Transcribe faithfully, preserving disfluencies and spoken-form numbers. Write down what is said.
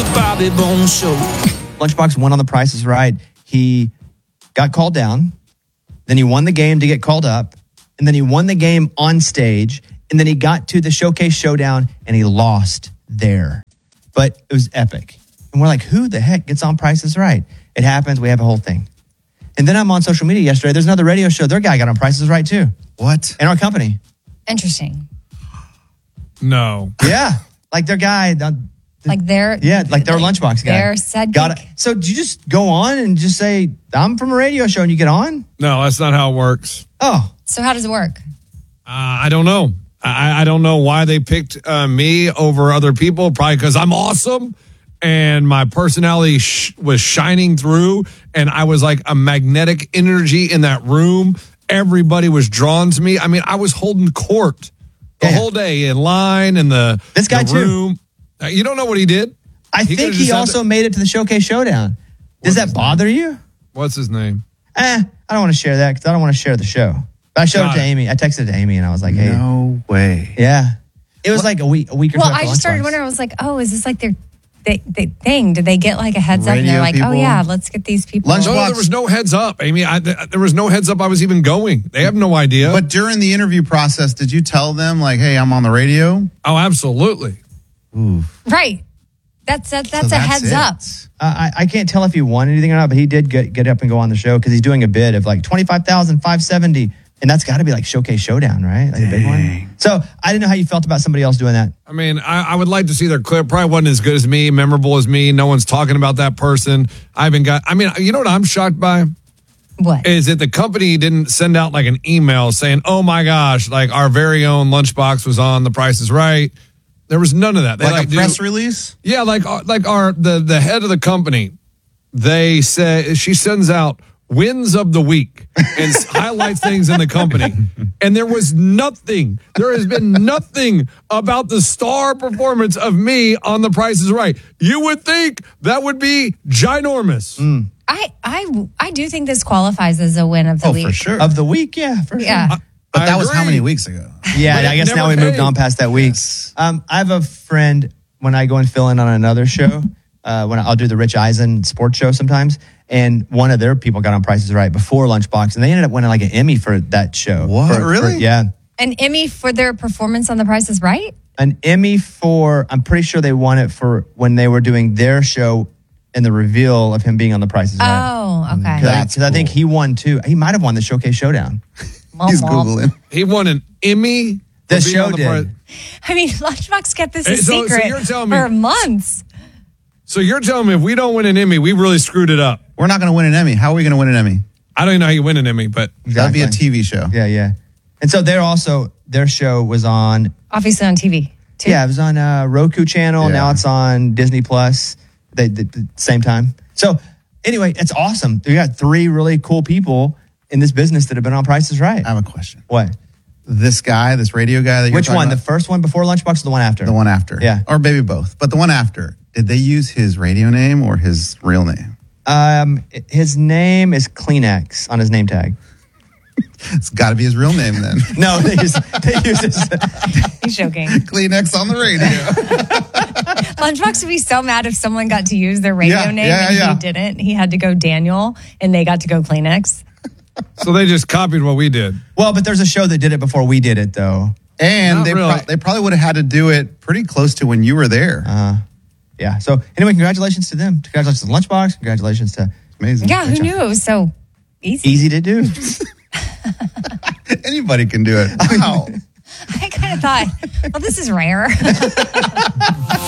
Bobby Bones Show. Lunchbox won on The Price is Right. He got called down. Then he won the game to get called up. And then he won the game on stage. And then he got to the Showcase Showdown and he lost there. But it was epic. And we're like, who the heck gets on Price is Right? It happens. We have a whole thing. And then I'm on social media yesterday. There's another radio show. Their guy got on Price is Right too. What? In our company. Interesting. No. Yeah. Like their guy. The, Like their yeah, like their like lunchbox guy. Their said got it. So did you just go on and just say, I'm from a radio show and you get on? No, that's not how it works. Oh. So how does it work? Uh, I don't know. I, I don't know why they picked uh, me over other people. Probably because I'm awesome and my personality sh- was shining through and I was like a magnetic energy in that room. Everybody was drawn to me. I mean, I was holding court the Yeah. whole day in line in the, This guy the too. room. Uh, You don't know what he did? I He think could've he just had also the- made it to the Showcase Showdown. Does What's that his bother you? What's his name? Eh, I don't want to share that because I don't want to share the show. But I showed Got it to it. Amy. I texted it to Amy and I was like, hey. No way. Yeah. It was like a week, a week or Well, so after I just started Lunchbox. wondering. I was like, oh, is this like their they, they thing? Did they get like a heads up? And Radio they're like, people? oh yeah, let's get these people. Lunch- No, Lunchbox- there was no heads up, Amy. I, th- there was no heads up I was even going. They have no idea. But during the interview process, did you tell them, like, hey, I'm on the radio? oh, absolutely. Right. That's that, that's So a heads it. up. Uh, I, I can't tell if he won anything or not, but he did get, get up and go on the show because he's doing a bid of like twenty-five thousand five hundred seventy dollars. And that's got to be like Showcase Showdown, right? Like a big one. So I didn't know how you felt about somebody else doing that. I mean, I, I would like to see their clip. Probably wasn't as good as me, memorable as me. No one's talking about that person. I haven't got, I mean, you know what I'm shocked by? What? Is that the company didn't send out like an email saying, oh my gosh, like our very own Lunchbox was on The Price is Right. There was none of that. They Like, a do- press release? Yeah, like uh, like our the the head of the company, they say she sends out wins of the week and highlights things in the company. And there was nothing. There has been nothing about the star performance of me on The Price is Right. You would think that would be ginormous. Mm. I I I do think this qualifies as a win of the Oh, week. for sure. Of the week, yeah, for Yeah. sure. But I that was how agree. many weeks ago? Yeah, But I it guess now we never moved paid. on past that week. Um, I have a friend when I go and fill in on another show. Uh, when I'll do the Rich Eisen sports show sometimes, and one of their people got on Price is Right before Lunchbox, and they ended up winning like an Emmy for that show. What? For- for- Really? yeah, An Emmy for their performance on The Price is Right? an Emmy for. I'm pretty sure they won it for when they were doing their show and the reveal of him being on The Price is Right. Oh, okay. Because That's I think cool. he won too. He might have won the Showcase Showdown. He's Googling. He won an Emmy. The for being show on the did. Pri- I mean, Lunchbox kept this a Hey, so- so secret you're telling me- for months. So you're telling me if we don't win an Emmy, we really screwed it up. We're not going to win an Emmy. How are we going to win an Emmy? I don't even know how you win an Emmy, but That'd be a Exactly. T V show. Yeah, yeah. And so they're also their show was on. Obviously on T V, too. Yeah, it was on uh, Roku channel. Yeah. Now it's on Disney Plus. They did the same time. So anyway, it's awesome. We got three really cool people in this business that have been on Price is Right. I have a question. What? This guy, this radio guy that you're Which talking one? The about? first one before Lunchbox or the one after? The one after. Yeah. Or maybe both. But the one after, did they use his radio name or his real name? Um, his name is Kleenex on his name tag. It's got to be his real name then. No, they use, they use his. He's joking. Kleenex on the radio. Lunchbox would be so mad if someone got to use their radio Yeah, name yeah, and yeah. he didn't. He had to go Daniel and they got to go Kleenex. so they just copied what we did. Well, but there's a show that did it before we did it, though. And Not they, really. pro- they probably would have had to do it pretty close to when you were there. Uh, yeah. So anyway, congratulations to them. Congratulations to Lunchbox. Congratulations to Amazing. Yeah, who knew it was so easy? Easy to do. Anybody can do it. Wow. I kind of thought, well, this is rare.